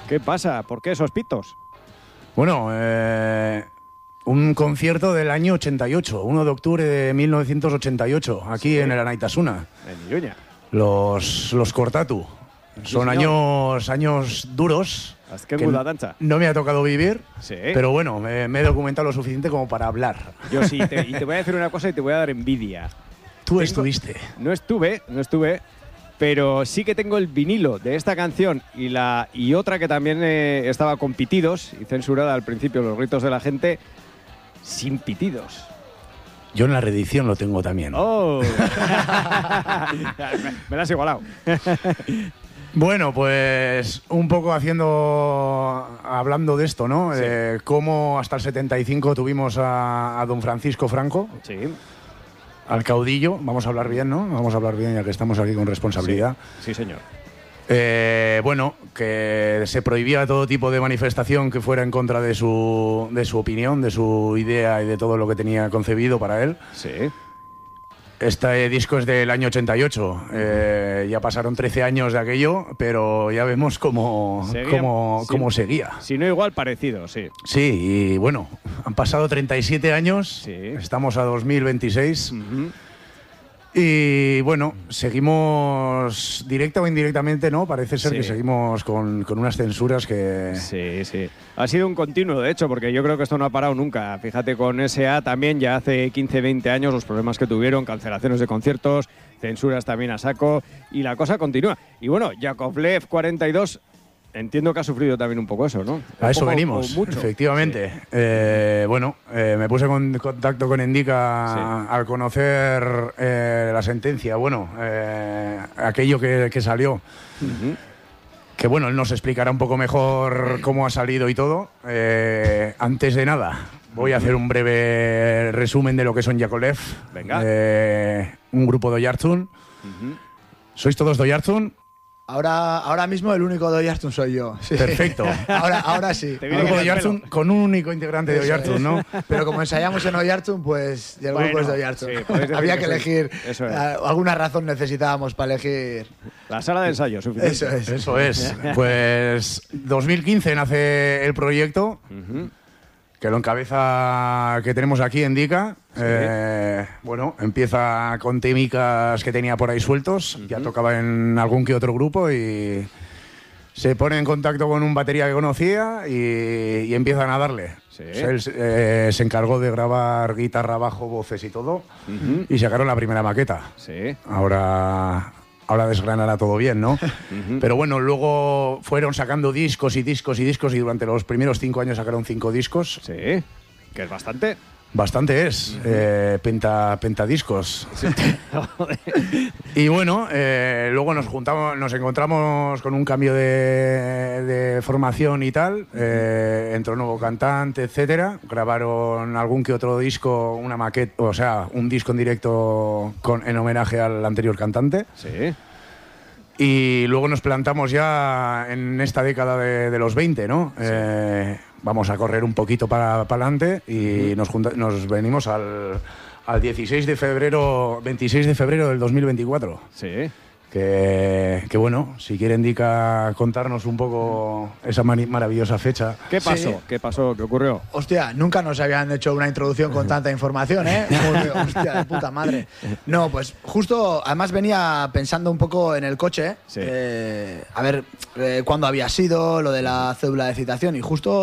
¿Qué pasa? ¿Por qué esos pitos? Bueno, un concierto del año 88, 1 de octubre de 1988, aquí en el Anaitasuna. En Iruña. Los Cortatu. Son años duros. Que no me ha tocado vivir, sí. Pero bueno, me he documentado lo suficiente como para hablar. Yo sí, y te voy a decir una cosa y te voy a dar envidia. Tú estuviste. No estuve, pero sí que tengo el vinilo de esta canción y otra que también estaba con pitidos y censurada al principio, Los gritos de la gente, sin pitidos. Yo en la reedición lo tengo también. ¡Oh! me la has igualado. Bueno, pues un poco hablando de esto, ¿no? Sí. Cómo hasta el 75 tuvimos a don Francisco Franco, sí. Al caudillo. Vamos a hablar bien, ¿no? Vamos a hablar bien ya que estamos aquí con responsabilidad. Sí, señor. Bueno, que se prohibía todo tipo de manifestación que fuera en contra de su opinión, de su idea y de todo lo que tenía concebido para él. Sí. Este disco es del año 88, ya pasaron 13 años de aquello, pero ya vemos cómo seguía. Si no igual, parecido, sí. Sí, y bueno, han pasado 37 años, sí. Estamos a 2026, y bueno, seguimos directa o indirectamente, ¿no? Parece ser que seguimos con unas censuras que... Sí, sí. Ha sido un continuo, de hecho, porque yo creo que esto no ha parado nunca. Fíjate, con S.A. también ya hace 15, 20 años los problemas que tuvieron, cancelaciones de conciertos, censuras también a saco, y la cosa continúa. Y bueno, Yakovlev 42... Entiendo que ha sufrido también un poco eso, ¿no? A eso venimos, efectivamente. Sí. Me puse en contacto con Endica al conocer la sentencia, aquello que salió. Que bueno, él nos explicará un poco mejor cómo ha salido y todo. Antes de nada, voy a hacer un breve resumen de lo que son Yakovlev. Venga. Un grupo de Oiartzun. ¿Sois todos de Oiartzun? Ahora mismo el único de Oiartzun soy yo. Sí. Perfecto. Ahora sí. Un grupo de Oiartzun con un único integrante de Oiartzun, ¿no? Pero como ensayamos en Oiartzun, pues el grupo es de Oiartzun. Sí, había que elegir. Eso es. Alguna razón necesitábamos para elegir. La sala de ensayo, suficiente. Eso es. Pues 2015 nace el proyecto. Que lo encabeza, que tenemos aquí en Dica. Sí. Empieza con técnicas que tenía por ahí sueltos. Ya tocaba en algún que otro grupo y se pone en contacto con un batería que conocía y empiezan a darle. Sí. O sea, él se encargó de grabar guitarra, bajo, voces y todo. Y sacaron la primera maqueta. Sí. Ahora desgranará todo bien, ¿no? Pero bueno, luego fueron sacando discos y durante los primeros 5 años sacaron 5 discos. Sí, que es bastante. Bastante es, pentadiscos. Sí. Y bueno, luego nos encontramos con un cambio de formación y tal, entró un nuevo cantante, etcétera. Grabaron algún que otro disco, una maqueta, o sea, un disco en directo en homenaje al anterior cantante. Sí. Y luego nos plantamos ya en esta década de los 20, ¿no? Sí. Vamos a correr un poquito para adelante y nos venimos al 26 de febrero del 2024. Sí. Que bueno, si quieren Dica contarnos un poco esa maravillosa fecha. ¿Qué pasó? Sí. ¿Qué pasó? ¿Qué ocurrió? Hostia, nunca nos habían hecho una introducción con tanta información, ¿eh? Hostia, de puta madre. No, pues justo, además venía pensando un poco en el coche, a ver cuándo había sido lo de la cédula de citación y justo